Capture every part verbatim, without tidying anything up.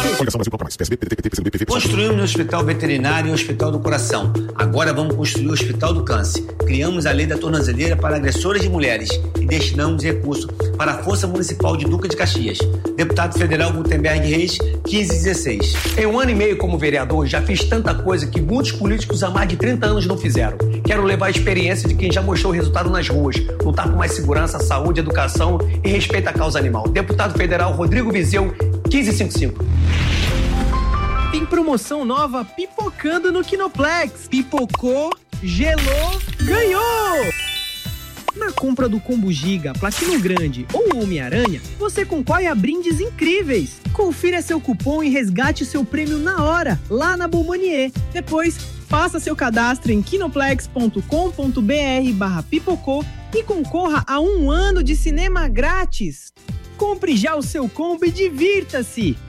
Coligação Brasil Bloco Mais, P S B, P D T, P T, P C B, P V, P S B. Construímos o Hospital Veterinário e o Hospital do Coração. Agora vamos construir o Hospital do Câncer. Criamos a lei da tornozeleira para agressoras de mulheres e destinamos recursos para a Força Municipal de Duque de Caxias. Deputado Federal Gutenberg Reis, quinze dezesseis. Em um ano e meio como vereador, já fiz tanta coisa que muitos políticos há mais de trinta anos não fizeram. Quero levar a experiência de quem já mostrou o resultado nas ruas, lutar por mais segurança, saúde, educação e respeito à causa animal. Deputado Federal Rodrigo Vizeu, quinze cinquenta e cinco. Tem promoção nova pipocando no Kinoplex. Pipocou, gelou, ganhou! Na compra do Combo Giga, Platino Grande ou Homem-Aranha, você concorre a brindes incríveis. Confira seu cupom e resgate seu prêmio na hora, lá na Bomonier. Depois, faça seu cadastro em kinoplex.com.br barra pipocou e concorra a um ano de cinema grátis. Compre já o seu combo e divirta-se!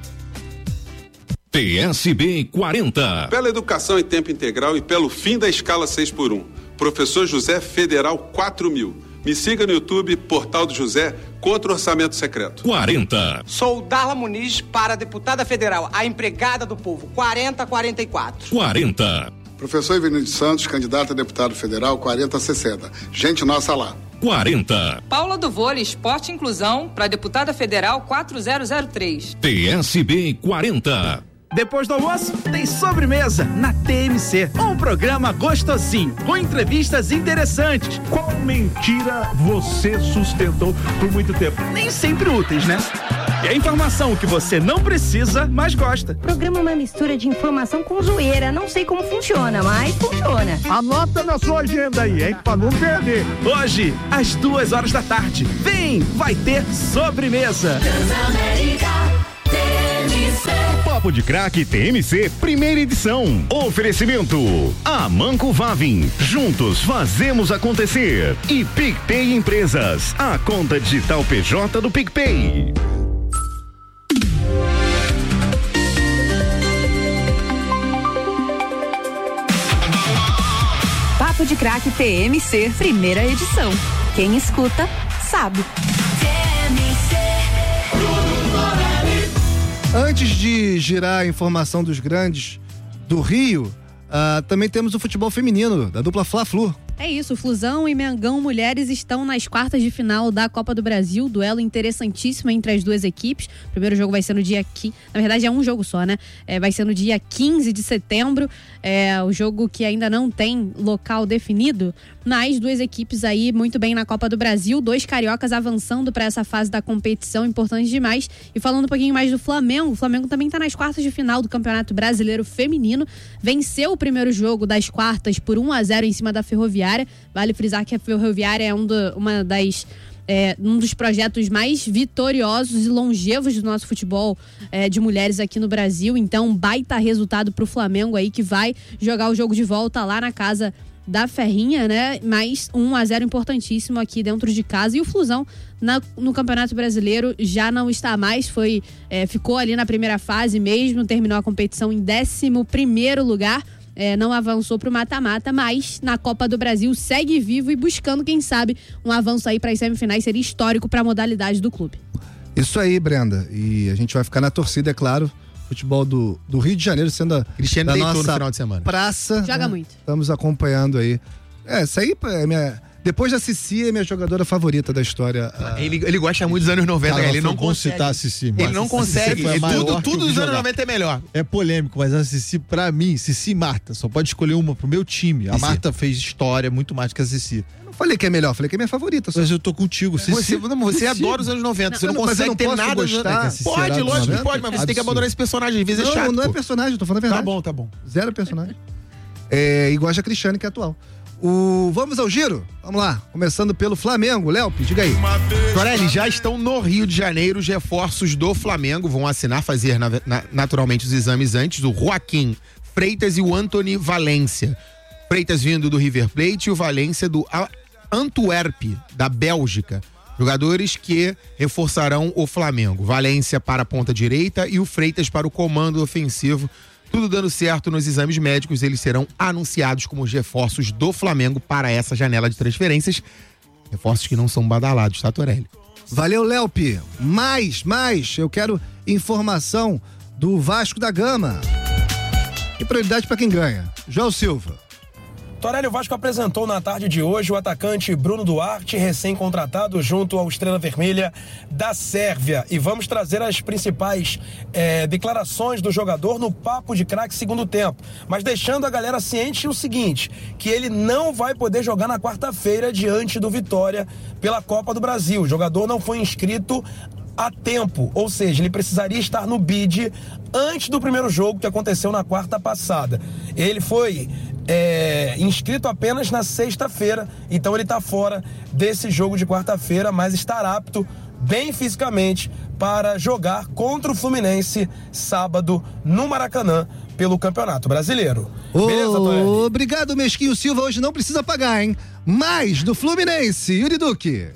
P S B quarenta. Pela educação em tempo integral e pelo fim da escala seis por um. Professor José Federal quatro mil. Me siga no YouTube, Portal do José, contra o orçamento secreto. quarenta. Sou Darla Muniz para deputada federal, a empregada do povo, quarenta quarenta e quatro. quarenta. Professor Ivanildo de Santos, candidato a deputado federal, quarenta sessenta. Gente nossa lá. quarenta. Paula do Vôlei, Esporte e Inclusão, para deputada federal quatro zero zero três. P S B quarenta. Depois do almoço, tem sobremesa na T M C. Um programa gostosinho, com entrevistas interessantes. Qual mentira você sustentou por muito tempo? Nem sempre úteis, né? E a informação que você não precisa, mas gosta. Programa é uma mistura de informação com zoeira. Não sei como funciona, mas funciona. Anota na sua agenda aí, hein? Pra não perder. Hoje, às duas horas da tarde. Vem, vai ter sobremesa. Papo de Craque T M C, primeira edição. Oferecimento: Amanco Vavin. Juntos fazemos acontecer. E PicPay Empresas, a conta digital P J do PicPay. Papo de Craque T M C, primeira edição. Quem escuta, sabe. Antes de girar a informação dos grandes do Rio, uh, também temos o futebol feminino, da dupla Fla-Flu. É isso, Flusão e Mengão Mulheres estão nas quartas de final da Copa do Brasil, duelo interessantíssimo entre as duas equipes. O primeiro jogo vai ser no dia quinze, na verdade é um jogo só, né? É, vai ser no dia quinze de setembro, é o jogo que ainda não tem local definido, mas duas equipes aí muito bem na Copa do Brasil, dois cariocas avançando para essa fase da competição, importante demais. E falando um pouquinho mais do Flamengo, o Flamengo também está nas quartas de final do Campeonato Brasileiro Feminino, venceu o primeiro jogo das quartas por um a zero em cima da Ferroviária. Vale frisar que a Ferroviária é um do, uma das, é, um dos projetos mais vitoriosos e longevos do nosso futebol é, de mulheres aqui no Brasil. Então, baita resultado pro Flamengo aí, que vai jogar o jogo de volta lá na casa da Ferrinha, né? Mas um a zero importantíssimo aqui dentro de casa. E o Flusão na, no Campeonato Brasileiro já não está mais, foi, é, ficou ali na primeira fase mesmo, terminou a competição em décimo primeiro lugar. É, não avançou para o mata-mata, mas na Copa do Brasil segue vivo e buscando, quem sabe, um avanço aí para as semifinais. Seria histórico para a modalidade do clube. Isso aí, Brenda. E a gente vai ficar na torcida, é claro. Futebol do, do Rio de Janeiro sendo a Cristiano da deitou nossa no final de semana. Praça. Joga né? muito. Estamos acompanhando aí. É, isso aí é minha... Depois da Cici, é minha jogadora favorita da história. A... Ele, ele gosta muito dos anos noventa, Cara, ele não bom consegue. citar a Cici, ele não consegue. Cici tudo tudo dos anos jogar. noventa é melhor. É polêmico, mas a Cici, pra mim, Cici e Marta, só pode escolher uma pro meu time. A Cici. Marta fez história muito mais que a Cici. Eu não falei que é melhor, falei que é minha favorita. Só. Mas eu tô contigo, Cici. Você, não, você Cici. adora os anos noventa, Não, você não, não, mas eu consegue não ter posso nada. gostar. Dos... Pode, lógico que pode, mas você Absurdo. tem que abandonar esse personagem, às vezes não, é chato. Não é pô. personagem, tô falando a verdade. Tá bom, tá bom. Zero personagem. É, igual a Cristiane, que é atual. O, vamos ao giro? Vamos lá, começando pelo Flamengo. Léo, diga aí. Torelli, já estão no Rio de Janeiro os reforços do Flamengo, vão assinar, fazer na, na, naturalmente os exames antes, o Joaquim Freitas e o Anthony Valência. Freitas vindo do River Plate e o Valência do Antwerp, da Bélgica. Jogadores que reforçarão o Flamengo. Valência para a ponta direita e o Freitas para o comando ofensivo. Tudo dando certo nos exames médicos, eles serão anunciados como os reforços do Flamengo para essa janela de transferências. Reforços que não são badalados, tá, Torelli? Valeu, Léo Pi. Mais, mais, eu quero informação do Vasco da Gama. E prioridade para quem ganha. João Silva. Torelli, o Vasco apresentou na tarde de hoje o atacante Bruno Duarte, recém-contratado junto ao Estrela Vermelha da Sérvia. E vamos trazer as principais é, declarações do jogador no Papo de Craque segundo tempo. Mas deixando a galera ciente o seguinte, que ele não vai poder jogar na quarta-feira diante do Vitória pela Copa do Brasil. O jogador não foi inscrito a tempo, ou seja, ele precisaria estar no B I D antes do primeiro jogo que aconteceu na quarta passada. Ele foi é, inscrito apenas na sexta-feira, então ele está fora desse jogo de quarta-feira, mas estará apto bem fisicamente para jogar contra o Fluminense sábado no Maracanã pelo Campeonato Brasileiro. Oh, Beleza, Torelli? Obrigado, Mesquinho Silva, hoje não precisa pagar, hein? Mais do Fluminense, Yuri Duque.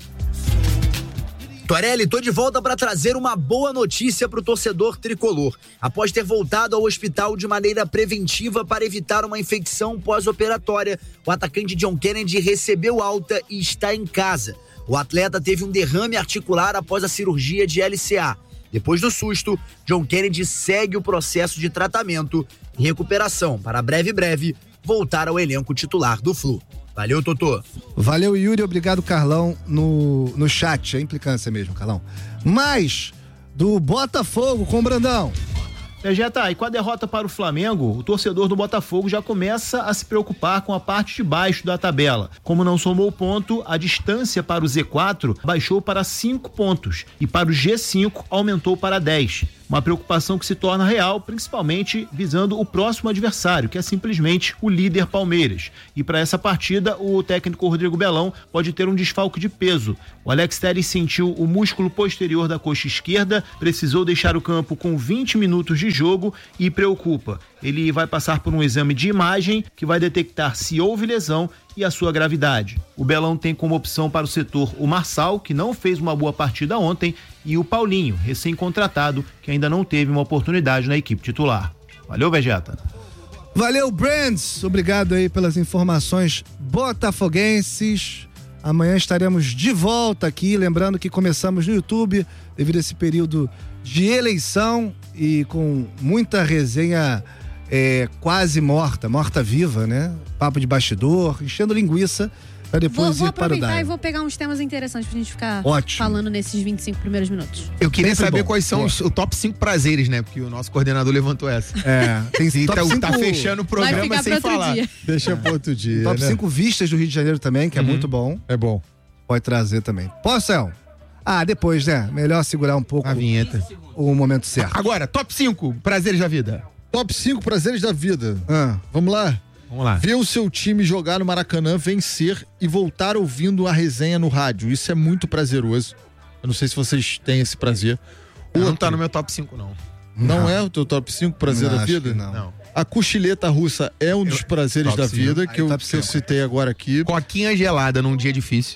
Torelli, tô de volta para trazer uma boa notícia para o torcedor tricolor. Após ter voltado ao hospital de maneira preventiva para evitar uma infecção pós-operatória, o atacante John Kennedy recebeu alta e está em casa. O atleta teve um derrame articular após a cirurgia de L C A. Depois do susto, John Kennedy segue o processo de tratamento e recuperação para breve breve voltar ao elenco titular do Flu. Valeu, Totô. Valeu, Yuri. Obrigado, Carlão, no, no chat. É implicância mesmo, Carlão. Mais do Botafogo com o Brandão. Vegeta, e com a derrota para o Flamengo, o torcedor do Botafogo já começa a se preocupar com a parte de baixo da tabela. Como não somou ponto, a distância para o Z quatro baixou para cinco pontos e para o G cinco aumentou para dez. Uma preocupação que se torna real, principalmente visando o próximo adversário, que é simplesmente o líder Palmeiras. E para essa partida, o técnico Rodrigo Belão pode ter um desfalque de peso. O Alex Telles sentiu o músculo posterior da coxa esquerda, precisou deixar o campo com vinte minutos de jogo e preocupa. Ele vai passar por um exame de imagem que vai detectar se houve lesão e a sua gravidade. O Belão tem como opção para o setor o Marçal, que não fez uma boa partida ontem, e o Paulinho, recém-contratado, que ainda não teve uma oportunidade na equipe titular. Valeu, Vegeta. Valeu, Brands. Obrigado aí pelas informações botafoguenses. Amanhã estaremos de volta aqui, lembrando que começamos no YouTube devido a esse período de eleição e com muita resenha é, quase morta, morta-viva, né? Papo de bastidor, enchendo linguiça pra depois vou, vou ir para o aproveitar Daio. e vou pegar uns temas interessantes pra gente ficar Ótimo. falando nesses vinte e cinco primeiros minutos. Eu queria Sempre saber bom. quais são os, o top cinco prazeres, né? Porque o nosso coordenador levantou essa. É, tem E top tá, cinco... tá fechando o Vai programa ficar sem pra outro falar. dia. Deixa pro outro dia, Top né? cinco vistas do Rio de Janeiro também, que é Uhum. muito bom. É bom. Pode trazer também. Posso, El? Ah, depois, né? Melhor segurar um pouco A vinheta. o momento certo. Agora, top cinco prazeres da vida. Top cinco prazeres da vida. Ah. Vamos lá? Vamos lá. Ver o seu time jogar no Maracanã, vencer e voltar ouvindo a resenha no rádio. Isso é muito prazeroso. Eu não sei se vocês têm esse prazer. Não Outro, tá no meu top cinco, não. Não, Não. é o teu top cinco prazer Não, da acho vida? que não. Não. A cochileta russa é um dos Eu- prazeres top da cinco. vida Aí, que eu, top que eu cinco. citei agora aqui. Coquinha gelada num dia difícil.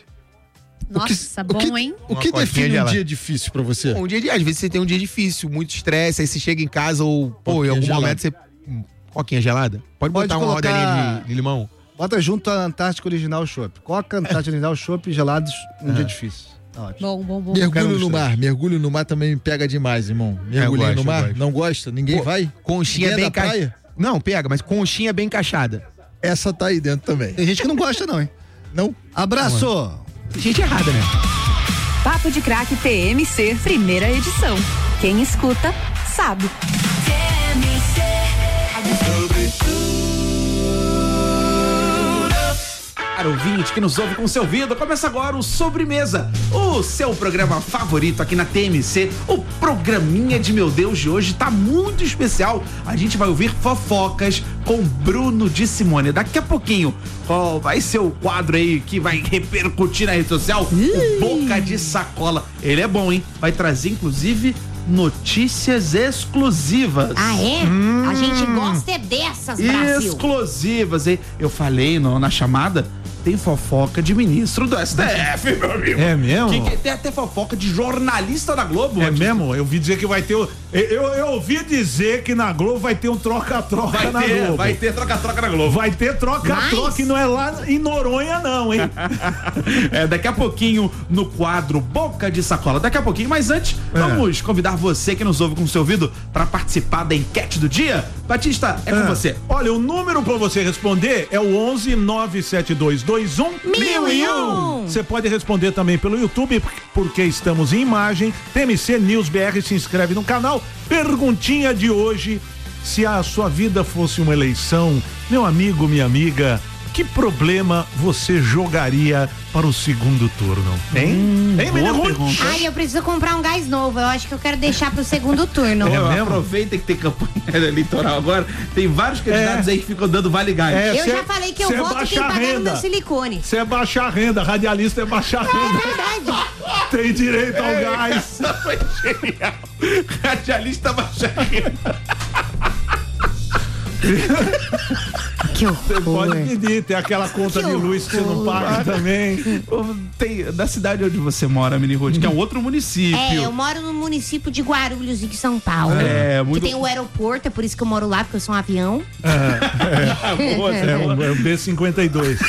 Nossa, o bom, que, hein? O que Uma coquinha define um gelada. dia difícil pra você? Um dia de, às vezes você tem um dia difícil, muito estresse, aí você chega em casa ou, pô, Coquinha em algum gelada. momento você... Hum, Coquinha gelada? Pode, Pode botar uma colocar- rodelinha de, de limão? Bota junto a Antártica Original Chopp. Coca, Antártica Original Chopp, gelados, um dia difícil. Tá ótimo. Bom, bom, bom. Quero Mergulho um no dos mar. Mergulho no mar também me pega demais, irmão. Mergulhinho gosto, no eu mar? gosto. Não gosta? Ninguém Pô, vai? Conchinha Ninguém é bem da praia? encaixada. Não, pega, mas conchinha bem encaixada. Essa tá aí dentro também. Tem gente que não gosta, não, hein? Não? Abraço! Tem gente errada, né? Papo de Craque T M C, primeira edição. Quem escuta, sabe. Para ouvinte que nos ouve com seu ouvido, começa agora o Sobremesa, o seu programa favorito aqui na T M C. O programinha de meu Deus de hoje tá muito especial. A gente vai ouvir fofocas com Bruno de Simone. Daqui a pouquinho, ó, vai ser o quadro aí que vai repercutir na rede social, o Boca de Sacola. Ele é bom, hein? Vai trazer, inclusive, notícias exclusivas. Ah, é? Hum. A gente gosta é dessas, Brasil. Exclusivas, hein? Eu falei no- na chamada, tem fofoca de ministro do S T F, meu amigo. É mesmo? Que, que tem até fofoca de jornalista da Globo. É mesmo? Eu ouvi dizer que vai ter... o- Eu, eu, eu ouvi dizer que na Globo vai ter um troca-troca Vai na ter, Globo. vai ter troca-troca na Globo. Vai ter troca-troca Mas- e não é lá em Noronha não, hein? É, daqui a pouquinho no quadro Boca de Sacola. Daqui a pouquinho, mas antes, É. vamos convidar você que nos ouve com o seu ouvido para participar da enquete do dia. Batista, é com Ah, você. Olha, o número pra você responder é o onze nove sete dois dois um mil e um. Você pode responder também pelo YouTube, porque estamos em imagem. T M C News B R, se inscreve no canal. Perguntinha de hoje: se a sua vida fosse uma eleição, meu amigo, minha amiga, que problema você jogaria para o segundo turno? Hein? Hum, hein, menino Ruth? Ai, eu preciso comprar um gás novo. Eu acho que eu quero deixar pro segundo turno. É, aproveita que tem campanha eleitoral agora. Tem vários candidatos É. aí que ficam dando vale gás. É, eu cê- já falei que eu cê voto quem baixa a pagar no renda. meu silicone. Você é baixar a renda, radialista é baixar a renda. É verdade. Tem direito ao É, gás. essa foi genial. Radialista baixa a renda. Que Você pode pedir, tem aquela conta de luz que você não paga também. Tem, da cidade onde você mora, Mini Ruth, que é um outro município. É, eu moro no município de Guarulhos, em São Paulo. É, muito- Que tem o aeroporto, é por isso que eu moro lá, porque eu sou um avião. Boa, É, o- é o B cinquenta e dois.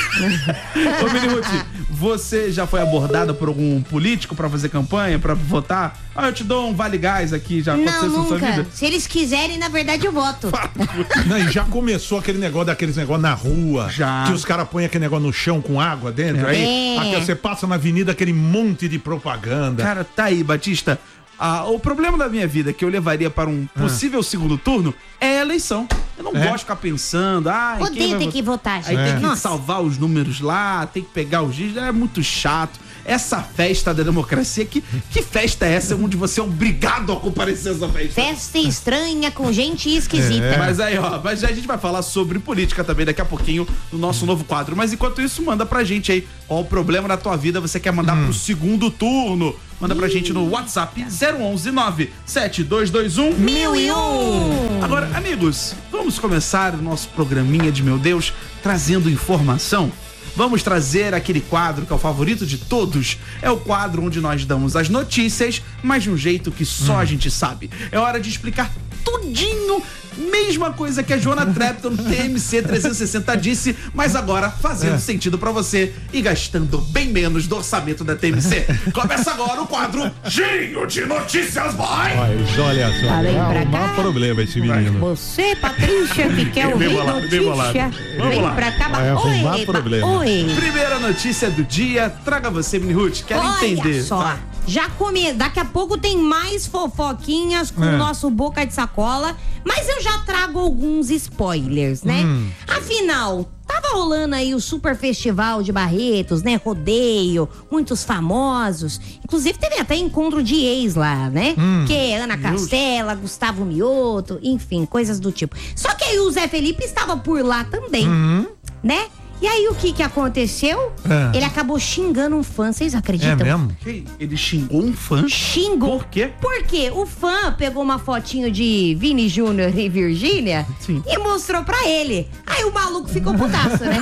Ô, Mini Ruth, você já foi abordada por algum político pra fazer campanha, pra votar? Ah, eu te dou um vale gás aqui, já aconteceu Não, isso na sua nunca. vida? Se eles quiserem, na verdade, eu voto. Não, e já começou aquele negócio daqueles negócios na rua. Já. Que os caras põem aquele negócio no chão com água dentro. É. Aí aqui, você passa na avenida, aquele monte de propaganda. Cara, tá aí, Batista. Ah, o problema da minha vida que eu levaria para um possível segundo turno é a eleição. Eu não É? gosto de ficar pensando, ah, em quem Odeio vai ter votar? que votar, Aí gente. tem que Nossa. salvar os números lá, tem que pegar os dias, é muito chato. Essa festa da democracia, que, que festa é essa onde você é obrigado a comparecer a essa festa? Festa estranha com gente esquisita. É. Mas aí, ó, mas a gente vai falar sobre política também daqui a pouquinho no nosso novo quadro. Mas enquanto isso, manda pra gente aí qual o problema da tua vida você quer mandar pro segundo turno. Manda pra gente no WhatsApp zero onze nove sete dois dois um mil e um. Agora, amigos, vamos começar o nosso programinha de meu Deus trazendo informação. Vamos trazer aquele quadro que é o favorito de todos. É o quadro onde nós damos as notícias, mas de um jeito que só a gente sabe. É hora de explicar tudinho. Mesma coisa que a Joana Trepton no T M C trezentos e sessenta disse, mas agora fazendo É. sentido pra você e gastando bem menos do orçamento da T M C. Começa agora o quadro Girinho de Notícias, boy! Mas olha só, Tá bem vai pra arrumar cá. problema esse menino. Você, Patrícia, que quer Bem ouvir bolado, bem bolado. notícia, Vamos vem lá. pra cá. Vai arrumar Oi, problema. oi. Primeira notícia do dia, traga você, Mini Ruth, quero Olha entender. só, Vai. já come, daqui a pouco tem mais fofoquinhas com É. o nosso Boca de Sacola, mas eu já trago alguns spoilers, né? Hum. Afinal, tava rolando aí o Super Festival de Barretos, né? Rodeio, muitos famosos. Inclusive teve até encontro de ex lá, né? Hum. Que é Ana Castela, Gustavo Mioto, enfim, coisas do tipo. Só que aí o Zé Felipe estava por lá também, Hum. né? E aí o que que aconteceu? É. Ele acabou xingando um fã, vocês acreditam? Que- Ele xingou um fã? Xingou. Por quê? Porque o fã pegou uma fotinho de Vini Júnior e Virgínia e mostrou pra ele. Aí o maluco ficou putaço, né?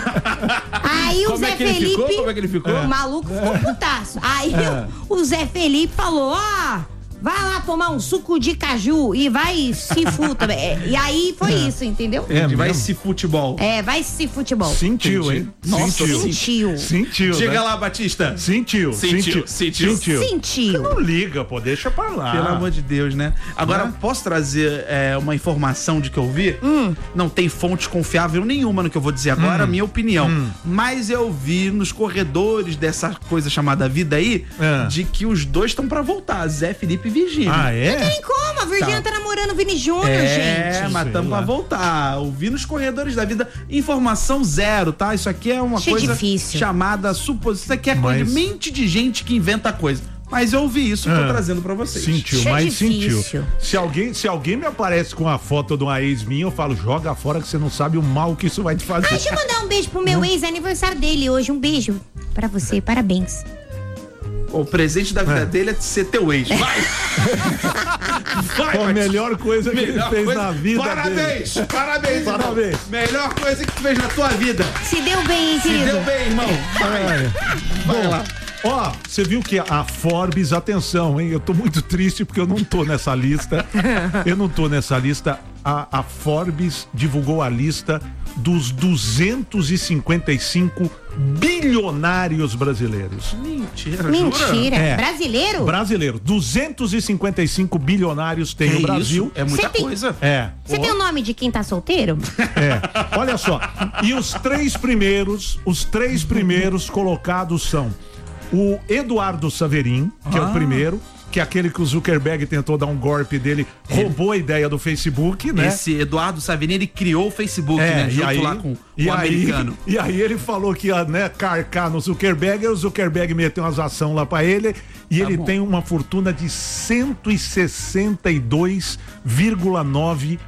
Aí o Como Zé é que ele Felipe. ficou? Como é que ele ficou? O maluco ficou putaço. Aí É. o, o Zé Felipe falou: ó. Vai lá tomar um suco de caju e vai se fu também. É, e aí foi isso, entendeu? É, vai se futebol. É, vai se futebol. Sentiu, hein? Nossa, sentiu. sentiu. Sentiu. Chega né? lá, Batista. Sentiu. Sentiu, sentiu. Sentiu. Não liga, pô, deixa pra lá. Pelo amor de Deus, né? Agora, posso trazer é, uma informação de que eu vi? Hum. Não tem fonte confiável nenhuma no que eu vou dizer agora, Hum. minha opinião. Hum. Mas eu vi nos corredores dessa coisa chamada vida aí, É. de que os dois estão pra voltar, Zé Felipe e Virgínia. Ah, é? Não tem como, a Virgínia tá, Tá. namorando o Vini Júnior, É, gente. mas estamos pra voltar. Ouvi nos corredores da vida. Informação zero, tá? Isso aqui é uma Achei coisa difícil. chamada suposição. Isso aqui é coisa Mas- de mente de gente que inventa coisa. Mas eu ouvi isso e tô Ah. trazendo pra vocês. Sentiu, Achei mas difícil. sentiu. Se alguém, se alguém me aparece com a foto de uma ex minha, eu falo, joga fora que você não sabe o mal que isso vai te fazer. Ah, deixa eu mandar um beijo pro meu ex, é aniversário dele hoje. Um beijo pra você, parabéns. O presente da vida É. dele é ser teu ex. Vai! Vai, Foi a Batista. melhor coisa que Melhor ele fez coisa- na vida Parabéns! dele. Parabéns, irmão. Parabéns. Melhor coisa que tu fez na tua vida. Se deu bem, hein, Se querido? deu bem, irmão. Vai. Olha. Vai Bom, lá. Ó, você viu que a Forbes, atenção, hein? Eu tô muito triste porque eu não tô nessa lista. Eu não tô nessa lista. A, a Forbes divulgou a lista dos duzentos e cinquenta e cinco bilionários brasileiros. Mentira, Mentira. É. Brasileiro? Brasileiro. duzentos e cinquenta e cinco bilionários tem Que no Brasil. isso? É muita Cê tem- coisa. É. Você tem o nome de quem tá solteiro? É. Olha só. E os três primeiros, os três primeiros colocados são o Eduardo Saverin, que é Ah. o primeiro, que é aquele que o Zuckerberg tentou dar um golpe dele, roubou a ideia do Facebook, né? Esse Eduardo Saverin, ele criou o Facebook, né? e Junto aí, lá com o e aí- americano. E aí ele falou que ia, né, carcar no Zuckerberg, e o Zuckerberg meteu umas ações lá pra ele, e Tá ele bom. tem uma fortuna de cento e sessenta e dois vírgula nove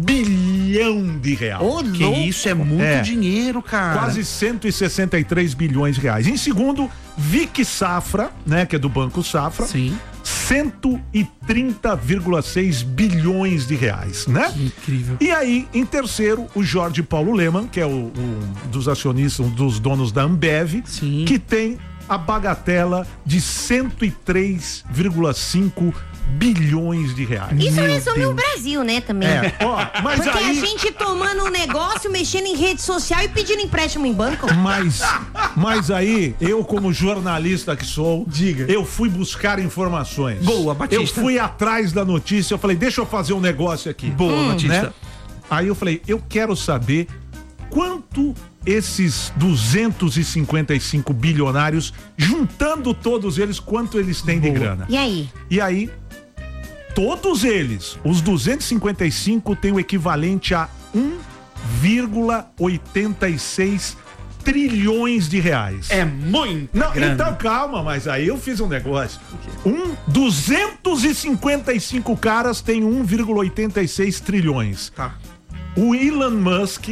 bilhão de reais. Ô, Que louco. isso é muito É. dinheiro, cara. Quase cento e sessenta e três bilhões de reais. Em segundo, Vic Safra, né, que é do Banco Safra. Sim. cento e trinta vírgula seis bilhões de reais, né? Que incrível. E aí, em terceiro, o Jorge Paulo Lemann, que é o, o dos acionistas, um dos donos da Ambev, Sim. que tem a bagatela de cento e três vírgula cinco bilhões de reais. Isso Meu resume o Deus. Brasil, né, também. É, ó, mas Porque aí... a gente tomando um negócio, mexendo em rede social e pedindo empréstimo em banco. Mas, mas aí, eu como jornalista que sou, Diga. eu fui buscar informações. Boa, Batista. Eu fui atrás da notícia, eu falei, deixa eu fazer um negócio aqui. Boa, Hum, Batista. né? Aí eu falei, eu quero saber quanto esses duzentos e cinquenta e cinco bilionários, juntando todos eles, quanto eles têm de grana. E aí? E aí, todos eles, os duzentos e cinquenta e cinco, têm o equivalente a um vírgula oitenta e seis trilhões de reais. É muito Não, grande. então calma, mas aí eu fiz um negócio. Um, duzentos e cinquenta e cinco caras têm um vírgula oitenta e seis trilhões. Tá. O Elon Musk,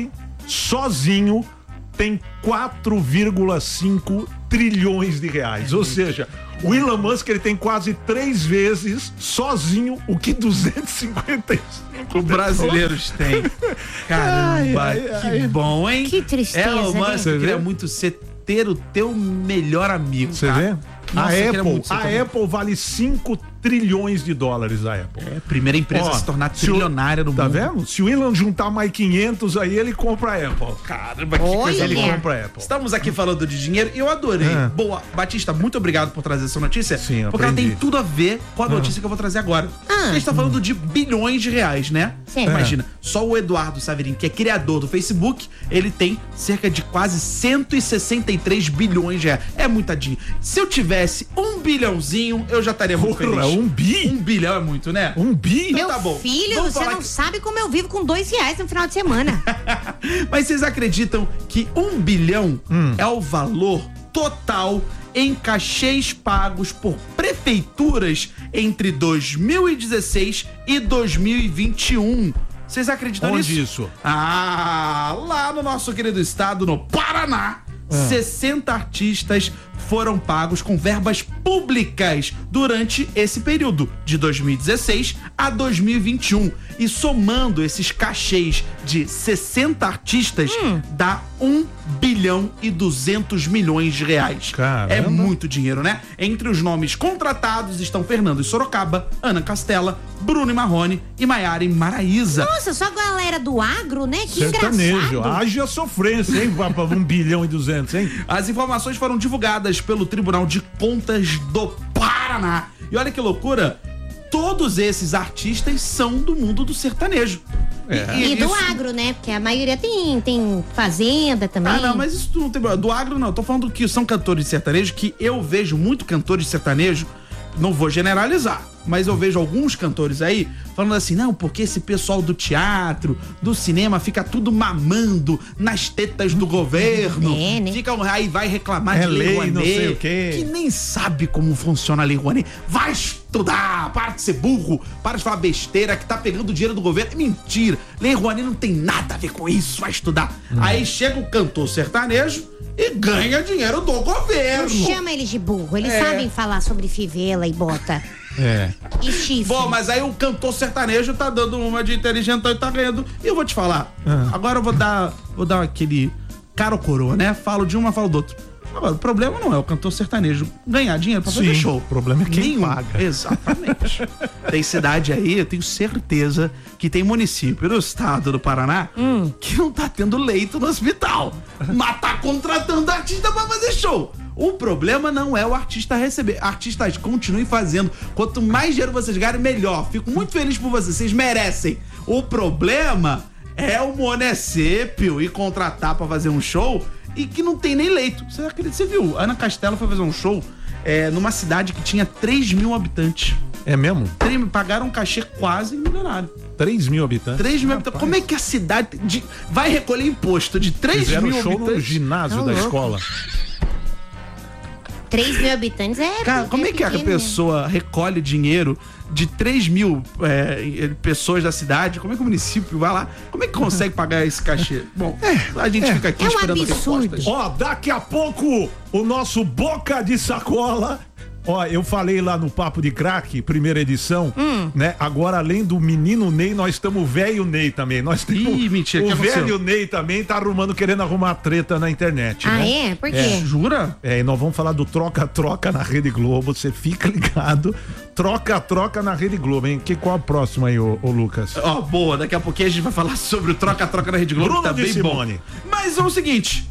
sozinho, tem quatro vírgula cinco trilhões de reais. Ou seja, o Elon Musk ele tem quase três vezes sozinho o que duzentos e cinquenta e cinco brasileiros têm. Caramba, Ai, ai, que ai. bom, hein? Que tristeza, Elon né? Musk Você queria vê? muito ser, ter o teu melhor amigo. Você cara. vê? Nossa, a eu queria Apple, muito ser a teu- Apple vale cinco trilhões de dólares, a Apple. É a primeira empresa Ó, a se tornar se o- trilionária no Tá mundo. vendo? Se o Elon juntar mais quinhentos aí, ele compra a Apple. Caramba, que Olha. coisa Ele boa. compra a Apple. Estamos aqui falando de dinheiro e eu adorei. Ah. Boa, Batista, muito obrigado por trazer essa notícia. Sim, eu porque ela aprendi. tem tudo a ver com a notícia que eu vou trazer agora. Ah. A gente tá falando de bilhões de reais, né? Sim. Imagina, só o Eduardo Saverin, que é criador do Facebook, ele tem cerca de quase cento e sessenta e três bilhões de reais. É muita dinheiro. Se eu tivesse um bilhãozinho, eu já estaria muito Porra, feliz. um bi? Um bilhão é muito, né? Um bi? Meu tá bom. filho, Vamos você falar não que- sabe como eu vivo com dois reais no final de semana. Mas vocês acreditam que um bilhão Hum. é o valor total em cachês pagos por prefeituras entre dois mil e dezesseis e dois mil e vinte e um? Vocês acreditam Onde nisso? isso? Ah, lá no nosso querido estado, no Paraná, sessenta artistas foram pagos com verbas públicas durante esse período, de dois mil e dezesseis a dois mil e vinte e um. E somando esses cachês de sessenta artistas, dá um bilhão e duzentos milhões de reais. Caramba. É muito dinheiro, né? Entre os nomes contratados estão Fernando Sorocaba, Ana Castela, Bruno e Marrone e Maiara e Maraísa. Nossa, só a galera do agro, né? Que Sertanejo. engraçado. Haja sofrência, hein? Pra um bilhão e duzentos, hein? As informações foram divulgadas pelo Tribunal de Contas do Paraná. E olha que loucura, todos esses artistas são do mundo do sertanejo. É. E do isso- agro, né? Porque a maioria tem, tem fazenda também. Ah, não, mas isso não tem problema. Do agro, não. Eu tô falando que são cantores de sertanejo, que eu vejo muito cantores de sertanejo, não vou generalizar, mas eu vejo alguns cantores aí falando assim, não, porque esse pessoal do teatro, do cinema, fica tudo mamando nas tetas do governo. É, né? Fica aí, vai reclamar É de Lei lei, Rouanet, não sei o quê. que nem sabe como funciona a Lei Rouanet. Vai estudar, para de ser burro, para de falar besteira, que tá pegando o dinheiro do governo. É mentira, Lei Rouanet não tem nada a ver com isso, vai estudar. Hum. Aí chega o cantor sertanejo e ganha dinheiro do governo. Não chama eles de burro, eles É. sabem falar sobre fivela e bota. É. E chifre. Bom, mas aí o cantor sertanejo tá dando uma de inteligentão e tá ganhando. E eu vou te falar, Ah. agora eu vou dar, vou dar aquele cara ou coroa, né? Falo de uma, falo do outro. Agora, o problema não é o cantor sertanejo ganhar dinheiro pra fazer Sim, show. o problema é quem Nenhum. paga. Exatamente. Tem cidade aí, eu tenho certeza que tem município no estado do Paraná Hum. que não tá tendo leito no hospital, mas tá contratando artista pra fazer show. O problema não é o artista receber. Artistas, continuem fazendo. Quanto mais dinheiro vocês ganharem, melhor. Fico muito feliz por vocês. Vocês merecem. O problema é o município ir contratar pra fazer um show e que não tem nem leito. Você acredita? Você viu? Ana Castela foi fazer um show é, numa cidade que tinha três mil habitantes. É mesmo? Três- Pagaram um cachê quase milionário. três mil habitantes. três mil habitantes. Como é que a cidade de- vai recolher imposto de três Fizeram mil show habitantes? no ginásio Tá da louco. escola. três mil habitantes é. Cara, como é que a pequeno mesmo. pessoa recolhe dinheiro de três mil é, pessoas da cidade? Como é que o município vai lá? Como é que consegue pagar esse cachê? Bom, a gente fica aqui É um esperando absurdo. respostas. Ó, daqui a pouco o nosso Boca de Sacola. Ó, eu falei lá no Papo de Craque, primeira edição, Hum. né? Agora, além do menino Ney, nós estamos o velho Ney também. Nós temos Ih, mentira, o que aconteceu? velho Ney também tá arrumando, querendo arrumar treta na internet. Ah, né? é? Por quê? É. Jura? É, e nós vamos falar do troca-troca na Rede Globo. Você fica ligado. Troca-troca na Rede Globo, hein? Que, qual a próxima aí, ô, ô Lucas? Ó, boa, daqui a pouquinho a gente vai falar sobre o troca-troca na Rede Globo, Bruno que tá de bem Simone. bom. Mas é o seguinte,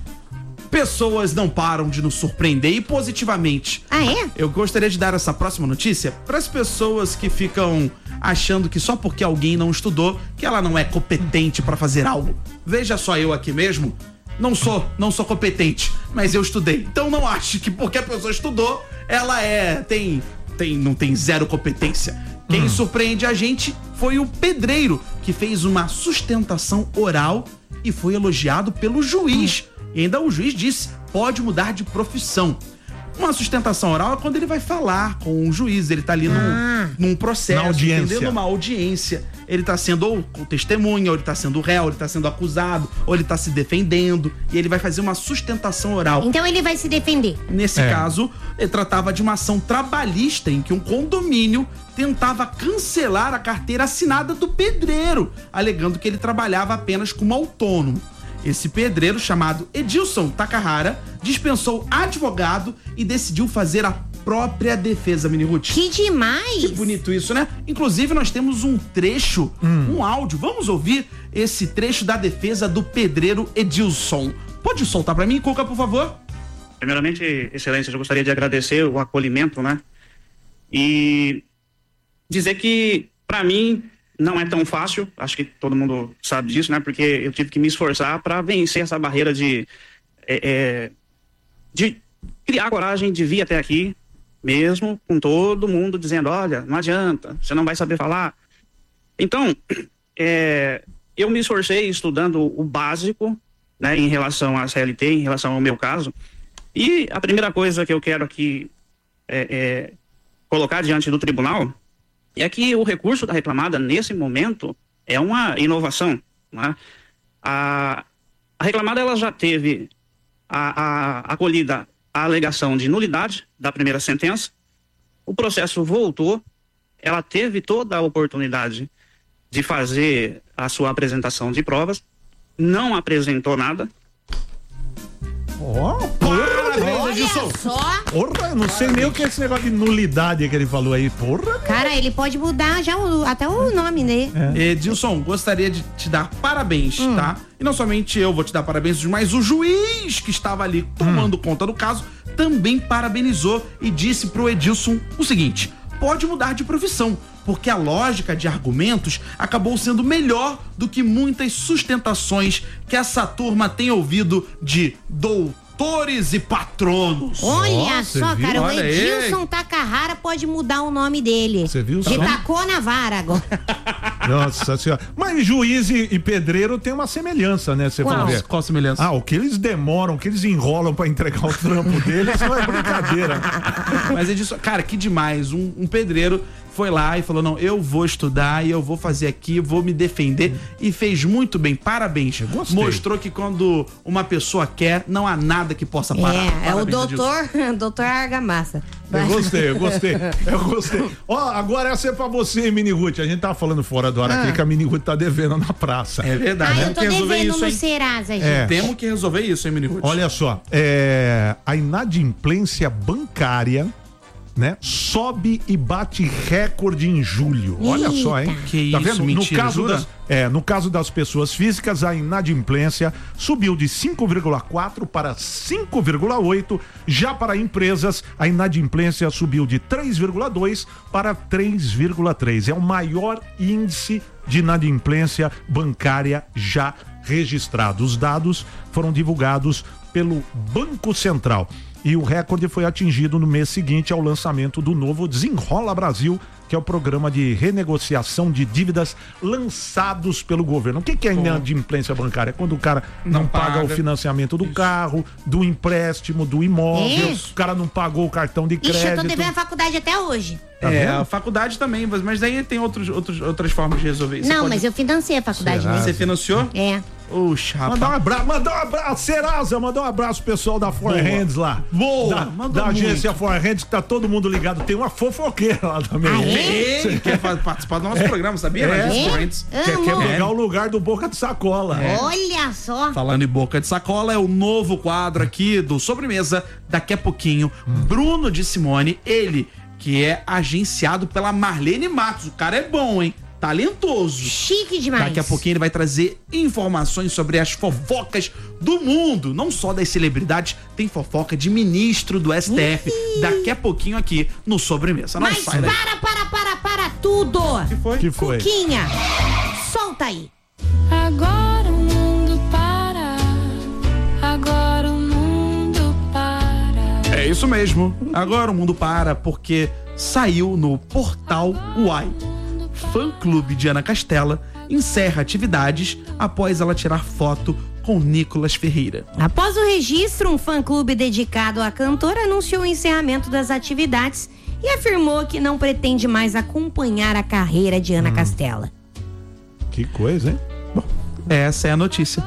pessoas não param de nos surpreender e positivamente. Ah, é? Eu gostaria de dar essa próxima notícia para as pessoas que ficam achando que só porque alguém não estudou, que ela não é competente para fazer algo. Veja só, eu aqui mesmo, não sou, não sou competente, mas eu estudei. Então não ache que porque a pessoa estudou, ela é, tem, tem, não tem zero competência. Quem Hum. surpreende a gente foi o pedreiro, que fez uma sustentação oral e foi elogiado pelo juiz. E ainda o juiz disse, pode mudar de profissão. Uma sustentação oral é quando ele vai falar com o juiz, ele tá ali Ah. num, num processo, Na audiência. entendendo uma audiência. Ele tá sendo ou com testemunha, ou ele tá sendo réu, ou ele tá sendo acusado, ou ele tá se defendendo, e ele vai fazer uma sustentação oral. Então ele vai se defender. Nesse É. caso, ele tratava de uma ação trabalhista em que um condomínio tentava cancelar a carteira assinada do pedreiro, alegando que ele trabalhava apenas como autônomo. Esse pedreiro, chamado Edilson Takahara, dispensou advogado e decidiu fazer a própria defesa, Mini Ruth. Que demais! Que bonito isso, né? Inclusive, nós temos um trecho, um áudio. Vamos ouvir esse trecho da defesa do pedreiro Edilson. Pode soltar pra mim, Cuca, por favor? Primeiramente, excelência, eu gostaria de agradecer o acolhimento, né? E dizer que, pra mim, não é tão fácil, acho que todo mundo sabe disso, né? Porque eu tive que me esforçar para vencer essa barreira de, é, é, de criar coragem de vir até aqui, mesmo com todo mundo dizendo, olha, não adianta, você não vai saber falar. Então, é, eu me esforcei estudando o básico, né, em relação à C L T, em relação ao meu caso. E a primeira coisa que eu quero aqui é, é, colocar diante do tribunal é que o recurso da reclamada, nesse momento, é uma inovação. Né? A, a reclamada ela já teve a, a, acolhida a alegação de nulidade da primeira sentença, o processo voltou, ela teve toda a oportunidade de fazer a sua apresentação de provas, não apresentou nada. Ó, oh, parabéns, Edilson. Só. Porra, eu não sei nem o que é esse negócio de nulidade que ele falou aí, porra. Cara, ele pode mudar já o- até o nome dele. É. Edilson, gostaria de te dar parabéns, Hum. tá? E não somente eu vou te dar parabéns, mas o juiz que estava ali tomando conta do caso também parabenizou e disse pro Edilson o seguinte: pode mudar de profissão, porque a lógica de argumentos acabou sendo melhor do que muitas sustentações que essa turma tem ouvido de pastores e patronos. Olha Nossa, só, viu? cara, Olha o Edilson Takahara pode mudar o nome dele. Você viu só? Ele tacou na vara agora. Nossa senhora. Mas juiz e, e pedreiro tem uma semelhança, né? Você Qual? vai ver. Qual semelhança? Ah, o que eles demoram, o que eles enrolam pra entregar o trampo deles não é brincadeira. Mas é disso, cara, que demais. Um, um pedreiro foi lá e falou: não, eu vou estudar e eu vou fazer aqui, vou me defender. E fez muito bem, parabéns. Mostrou que quando uma pessoa quer, não há nada que possa parar. É, é o Parabéns, Edilson. doutor, doutor Argamassa. Eu gostei, eu gostei, eu gostei. Ó, agora essa é pra você, hein, Mini Ruth. A gente tava falando fora do ar Ah. aqui que a Mini Ruth tá devendo na praça. É verdade. Ah, eu tô Temos que resolver devendo isso, no hein? Serasa, gente. É. Temos que resolver isso, hein, Mini Ruth? Olha só, é, a inadimplência bancária, né, sobe e bate recorde em julho. Olha só, hein? Que Tá isso, vendo? mentira, no caso jura? das, é, no caso das pessoas físicas, a inadimplência subiu de cinco vírgula quatro para cinco vírgula oito. Já para empresas, a inadimplência subiu de três vírgula dois para três vírgula três. É o maior índice de inadimplência bancária já registrado. Os dados foram divulgados pelo Banco Central. E o recorde foi atingido no mês seguinte ao lançamento do novo Desenrola Brasil, que é o programa de renegociação de dívidas lançados pelo governo. O que, que é inadimplência bancária? É quando o cara não, Não paga. paga. o financiamento do carro, do empréstimo, do imóvel, Isso. o cara não pagou o cartão de Ixi, eu tô crédito. devendo a faculdade até hoje. Tá é, vendo? a faculdade também, mas, mas daí tem outros, outros, outras formas de resolver isso. Não, Você mas eu financei a faculdade Será? mesmo. Você financiou? É. Oxa, Mandar um rapaz. abraço, mandar um abraço, Serasa, mandar um abraço pro pessoal da For Boa. Hands lá. Boa, Da, mandou da agência muito. For Hands, que tá todo mundo ligado. Tem uma fofoqueira lá também. Ah, é? Ei, quer fa- participar do nosso programa, sabia? É. Mas É? correntes. Quer, Amo. quer pegar o lugar do Boca de Sacola. Olha só. Falando em boca de sacola, é o novo quadro aqui do Sobremesa. Daqui a pouquinho, Bruno de Simone, ele que é agenciado pela Marlene Matos. O cara é bom, hein? Talentoso. Chique demais. Daqui a pouquinho ele vai trazer informações sobre as fofocas do mundo, não só das celebridades, tem fofoca de ministro do S T F. Daqui a pouquinho aqui no Sobremesa. Não Mas sai daí. para, para, para, para tudo. Que foi? Que foi? Cuquinha, solta aí. Agora o mundo para, agora o mundo para. É isso mesmo. Agora o mundo para porque saiu no portal Uai. Fã-clube de Ana Castela encerra atividades após ela tirar foto com Nicolas Ferreira. Após o registro, um fã-clube dedicado à cantora anunciou o encerramento das atividades e afirmou que não pretende mais acompanhar a carreira de Ana Castela. Que coisa, hein? Essa é a notícia.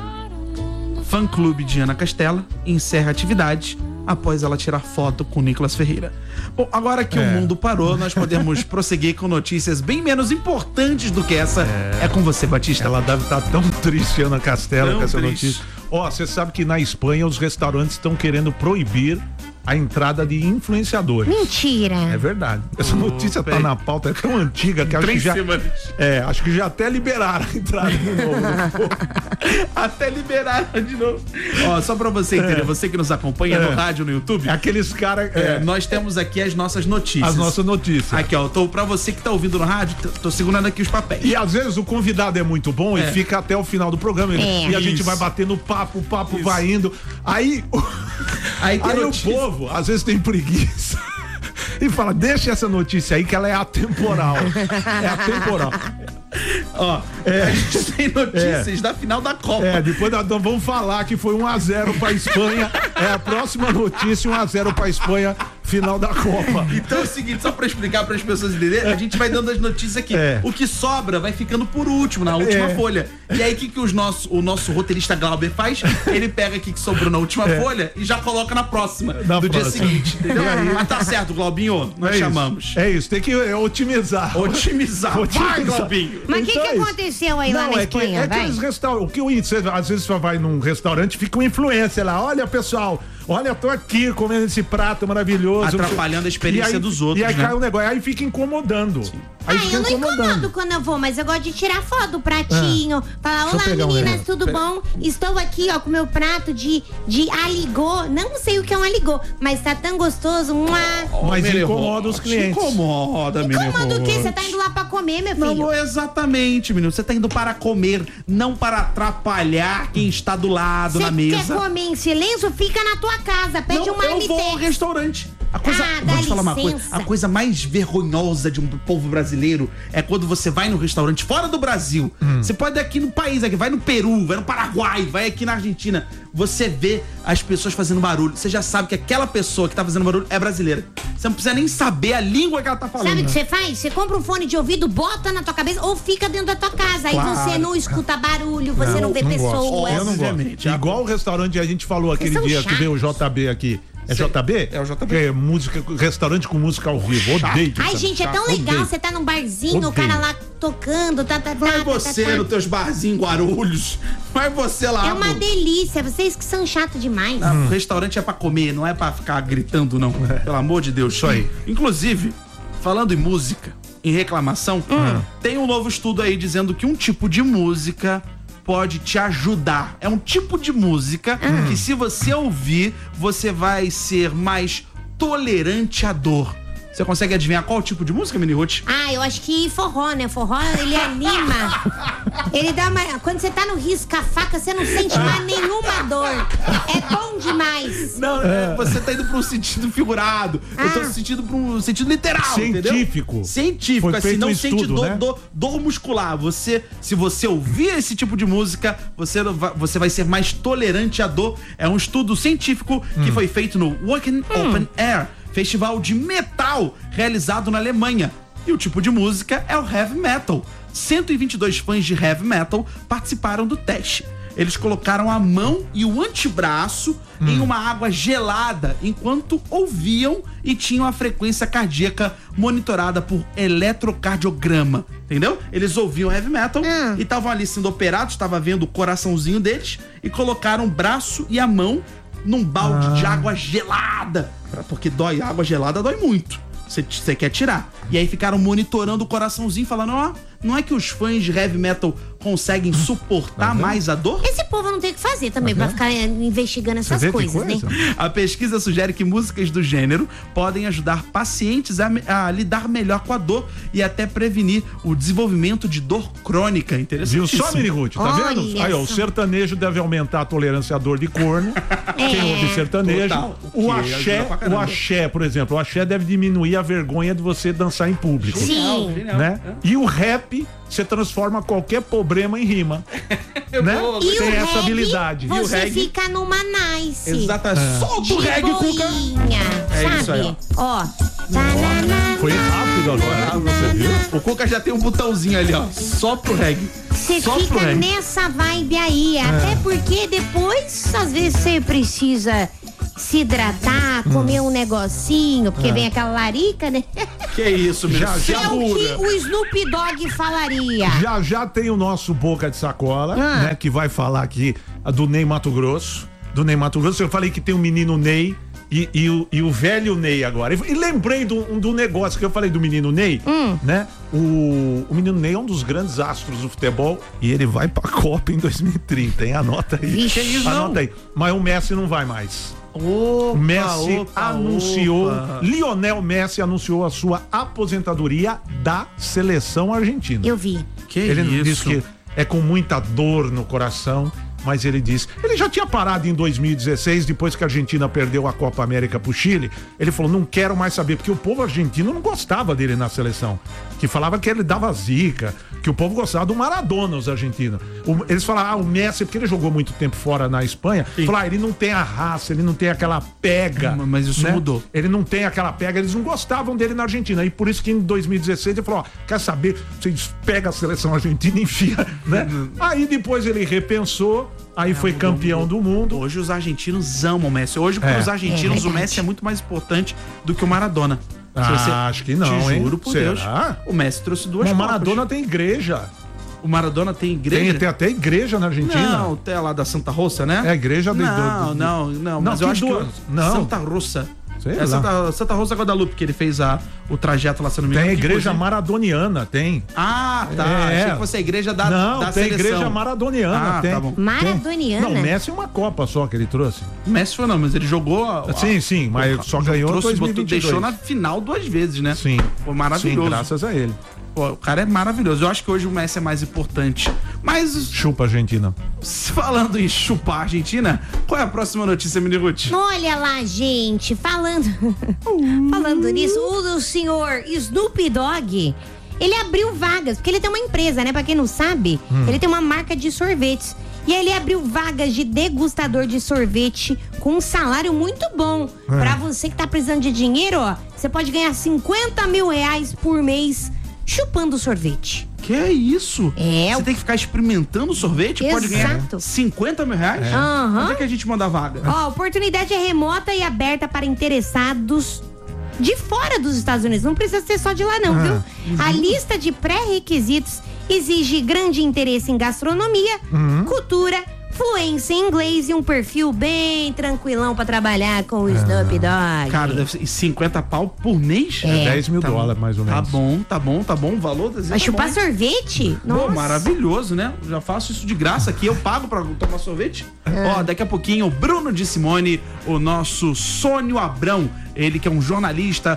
Fã-clube de Ana Castela encerra atividades após ela tirar foto com Nicolas Ferreira. Bom, agora que É. o mundo parou, nós podemos prosseguir com notícias bem menos importantes do que essa. É, com você, Batista. Ela deve estar tão triste, Ana Castela, Tão com essa triste. notícia. Ó, você sabe que na Espanha os restaurantes estão querendo proibir a entrada de influenciadores. Mentira. É verdade. Essa notícia tá na pauta, é tão antiga que acho que já. É, acho que já até liberaram a entrada de novo. Até liberaram de novo. Ó, só pra você entender, É. você que nos acompanha É. no rádio, no YouTube. Aqueles caras. É, nós temos aqui as nossas notícias. As nossas notícias. Aqui, ó, tô, pra você que tá ouvindo no rádio, tô, tô segurando aqui os papéis. E às vezes o convidado é muito bom É. e fica até o final do programa. É. E a gente Isso. vai batendo papo, o papo vai indo. Aí, Aí, tem aí o notícia. povo, às vezes, tem preguiça. E fala, deixa essa notícia aí que ela é atemporal. É atemporal. Ó, É. a gente tem notícias da final da Copa. É, depois nós nós vamos falar que foi um a zero pra Espanha. É a próxima notícia, um a zero pra Espanha, final da Copa. Então é o seguinte, só pra explicar para as pessoas entenderem, a gente vai dando as notícias aqui. É. O que sobra vai ficando por último, na última É. folha. E aí o que, que os nosso, o nosso roteirista Glauber faz? Ele pega aqui que sobrou na última É. folha e já coloca na próxima, Na do dia próxima. seguinte, entendeu? E aí? Mas tá certo, Glaubinho, nós É isso. chamamos. É isso, tem que é, otimizar. Otimizar. Vai, Glaubinho. Mas o que, Então que é isso. aconteceu aí lá Não, na é que, Espanha? é que vai? os restaurantes. O que o você, às vezes você vai num restaurante, fica um influencer lá. Olha, pessoal, olha, eu tô aqui comendo esse prato maravilhoso. Atrapalhando a experiência E aí- dos outros, E aí né? cai um negócio, aí fica incomodando. Aí Ah, fica eu não incomodando. incomodo quando eu vou, mas eu gosto de tirar foto do pratinho. Ah. Falar, Deixa eu olá pegar um meninas, negócio. tudo Pega. bom? Estou aqui, ó, com meu prato de, de aligô. Não sei o que é um aligô, mas tá tão gostoso. Uma... Mas Mini incomoda Hot, os clientes. Incomoda, Mini Incomoda o quê? Hot. Você tá indo lá pra comer, meu filho? Não, exatamente, menino. Você tá indo para comer, não para atrapalhar quem está do lado na Você mesa. quer comer em silêncio? Fica na tua casa, pede Não, um eu marmitex. vou ao restaurante. A coisa, Ah, vou dá te falar uma coisa. licença. A coisa mais vergonhosa de um povo brasileiro é quando você vai no restaurante fora do Brasil. Você pode ir aqui no país, aqui, vai no Peru, vai no Paraguai, vai aqui na Argentina. Você vê as pessoas fazendo barulho. Você já sabe que aquela pessoa que tá fazendo barulho é brasileira. Você não precisa nem saber a língua que ela tá falando. Sabe o que você faz? Você compra um fone de ouvido, bota na tua cabeça ou fica dentro da tua casa. Aí Claro. você não escuta barulho, você não, vê gosto. pessoas. Eu não gosto. Igual o restaurante que a gente falou aquele são dia que veio o J B aqui. É J B? É o J B. É música, restaurante com música ao vivo. Odeio. Ai, sabe? gente, é tão Odeio. legal. Você tá num barzinho, o Odeio. cara lá tocando, tá, tá, tá. Vai tá, você tá, tá. nos teus barzinhos Guarulhos. Vai você lá. É uma pô. delícia, vocês que são chatos demais. Não, o restaurante é pra comer, não é pra ficar gritando, não. Pelo amor de Deus. Isso aí. Inclusive, falando em música, em reclamação, tem um novo estudo aí dizendo que um tipo de música pode te ajudar. É um tipo de música que, se você ouvir, você vai ser mais tolerante à dor. Você consegue adivinhar qual tipo de música, Mini Ruth? Ah, eu acho que forró, né? Forró, ele anima. Ele dá uma... Quando você tá no risco a faca, você não sente mais nenhuma dor. É bom demais. Não, é, você tá indo pra um sentido figurado. Eu tô sentindo pra um sentido literal, Científico. entendeu? Científico. Foi Assim, feito não um sente estudo, dor, né? dor, dor muscular. Você, se você ouvir esse tipo de música, você, não vai- você vai ser mais tolerante à dor. É um estudo científico que Hum. foi feito no Wacken Open Air, festival de metal realizado na Alemanha. E o tipo de música é o heavy metal. cento e vinte e dois fãs de heavy metal participaram do teste. Eles colocaram a mão e o antebraço em uma água gelada enquanto ouviam e tinham a frequência cardíaca monitorada por eletrocardiograma. Entendeu? Eles ouviam heavy metal e estavam ali sendo operados, estava vendo o coraçãozinho deles e colocaram o braço e a mão num balde Ah. de água gelada. Porque dói, água gelada dói muito. Você quer tirar. E aí ficaram monitorando o coraçãozinho, falando, ó, não é que os fãs de heavy metal conseguem suportar mais a dor? Esse povo não tem o que fazer também pra ficar eh, investigando essas coisas, né? A pesquisa sugere que músicas do gênero podem ajudar pacientes a, me- a lidar melhor com a dor e até prevenir o desenvolvimento de dor crônica. Interessante. Viu só, Miniguti? Tá Olha vendo? Aí, ó, o só. sertanejo deve aumentar a tolerância à dor de corno. Quem ouve sertanejo. Total. O Que axé, ajuda pra o caramba. axé, por exemplo, o axé deve diminuir a vergonha de você dançar em público. Sim. Genial, Né? E o rap, você transforma qualquer problema em rima. né? E Tem o essa reggae, habilidade. Você fica numa nice. Exato, é. Solta o De reggae, Cuca. boinha, É sabe? isso aí, Ó. Tanana. Foi rápido agora, você viu? O Cuca já tem um botãozinho ali, ó. Só pro reggae. Você Só pro fica reggae. nessa vibe aí. Até porque depois, às vezes, você precisa se hidratar, comer um negocinho, porque É. vem aquela larica, né? Que isso, meu? Já, Que já, é o que o Snoop Dogg falaria. já, já tem o nosso Boca de Sacola, Ah. né? Que vai falar aqui a do Ney Mato Grosso. Do Ney Mato Grosso. Eu falei que tem o menino Ney e, e, o, e o velho Ney agora. E, e lembrei do, do negócio que eu falei do menino Ney, Hum. né? O, o menino Ney é um dos grandes astros do futebol e ele vai pra Copa em dois mil e trinta, hein? Anota aí. Vixe, que isso, Anota não? aí. Mas o Messi não vai mais. Opa, O Messi opa, anunciou, opa. Lionel Messi anunciou a sua aposentadoria da seleção argentina. Eu vi. Que Ele isso? disse que é com muita dor no coração, mas ele disse. Ele já tinha parado em dois mil e dezesseis, depois que a Argentina perdeu a Copa América pro Chile. Ele falou: não quero mais saber, porque o povo argentino não gostava dele na seleção. Que falava que ele dava zica, que o povo gostava do Maradona, os argentinos. O- eles falavam, ah, o Messi, porque ele jogou muito tempo fora na Espanha, falaram, ah, ele não tem a raça, ele não tem aquela pega. Mas isso né? mudou. Ele não tem aquela pega, eles não gostavam dele na Argentina. E por isso que em dois mil e dezesseis ele falou: ó, quer saber? Vocês pegam a seleção argentina e enfia, né? Aí depois ele repensou, aí foi campeão do mundo. Hoje os argentinos amam o Messi. Hoje, para É. os argentinos, É o verdade. Messi é muito mais importante do que o Maradona. Se Ah, acho que não, Te hein? juro por Será? Deus. O Messi trouxe duas Mas o Copas. Maradona tem igreja. O Maradona tem igreja? Tem, tem até igreja na Argentina. Não, até lá da Santa Rosa, né? É a igreja do- Não, do- do- não, não. Não, Mas eu que acho duas- que... não. Santa Rosa. Sei é lá. Santa, Santa Rosa Guadalupe, que ele fez a, o trajeto lá, se não me Tem a engano. que, igreja inclusive- maradoniana, tem. Ah, tá. É. Achei que fosse a igreja da, Não, da tem seleção. igreja maradoniana, Ah, tem. tá bom. Maradoniana? Não, o Messi é uma Copa só que ele trouxe. O Messi foi não, mas ele jogou... A, a, Sim, sim, mas só ganhou em trouxe, dois mil e botou, vinte e dois. deixou na final duas vezes, né? Sim. Foi maravilhoso. Sim, graças a ele. Pô, o cara é maravilhoso. Eu acho que hoje o Messi é mais importante. Mas, Chupa, Argentina. falando em chupar a Argentina, qual é a próxima notícia, Mini Ruth? Olha lá, gente, falando falando nisso, o, o senhor Snoop Dogg, ele abriu vagas, porque ele tem uma empresa, né? Pra quem não sabe, Hum. ele tem uma marca de sorvetes. E aí ele abriu vagas de degustador de sorvete com um salário muito bom. É. Pra você que tá precisando de dinheiro, ó, você pode ganhar cinquenta mil reais por mês chupando sorvete. Que é isso? É. Você tem que ficar experimentando sorvete? Pode ganhar Exato. cinquenta mil reais? É. Aham. Onde é que a gente manda a vaga? Ó, a oportunidade é remota e aberta para interessados de fora dos Estados Unidos. Não precisa ser só de lá, não, Ah, viu? uhum. A lista de pré-requisitos exige grande interesse em gastronomia, Uhum. cultura, fluência em inglês e um perfil bem tranquilão pra trabalhar com o Snoop Dogg. Cara, deve ser cinquenta pau por mês? É. dez mil Tá dólares, bom. mais ou Tá menos. bom, tá bom, tá bom. O valor desse Vai tá chupar bom. sorvete? Pô, Nossa. maravilhoso, né? Já faço isso de graça aqui, eu pago pra tomar sorvete. Ó, daqui a pouquinho, o Bruno de Simone, o nosso Sônio Abrão, ele que é um jornalista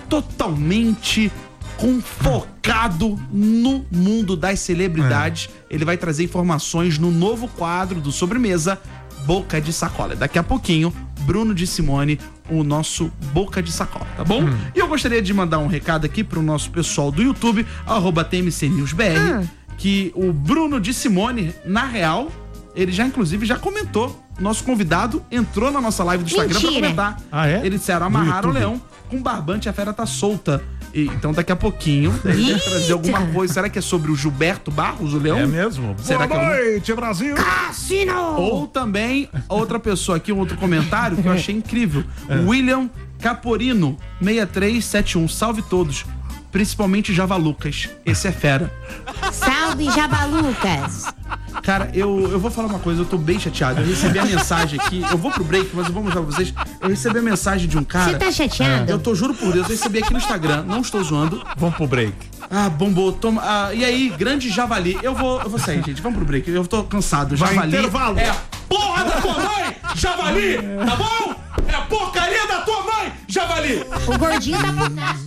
totalmente com- focado no mundo das celebridades. Ele vai trazer informações no novo quadro do Sobremesa, Boca de Sacola. Daqui a pouquinho, Bruno de Simone, o nosso Boca de Sacola, tá bom? E eu gostaria de mandar um recado aqui pro nosso pessoal do YouTube, arroba T M C News B R, que o Bruno de Simone, na real, ele já inclusive já comentou. Nosso convidado entrou na nossa live do Instagram pra Mentira. comentar. Ah, é? Eles disseram, No amarraram o YouTube. leão com barbante, a fera tá solta. E, então daqui a pouquinho ele deve Eita. trazer alguma coisa. Será que é sobre o Gilberto Barros, o leão? É mesmo? Será Boa que é noite, Brasil! Cassino! Ou também, outra pessoa aqui, um outro comentário que eu achei incrível. William Caporino, seis três sete um. Salve todos. Principalmente Javalucas. Esse é fera. Salve, Jabalucas! Cara, eu, eu vou falar uma coisa, eu tô bem chateado. Eu recebi a mensagem aqui, eu vou pro break, mas eu vou mostrar pra vocês. Eu recebi a mensagem de um cara. Você tá chateado? Eu tô, juro por Deus, eu recebi aqui no Instagram, não estou zoando. Vamos pro break. Ah, bombou, toma. Ah, e aí, grande javali. Eu vou, eu vou sair, gente. Vamos pro break. Eu tô cansado. Vai, Javali. intervalo. É a porra da tua mãe, javali! Tá bom? É a porcaria da tua mãe, javali! O gordinho tá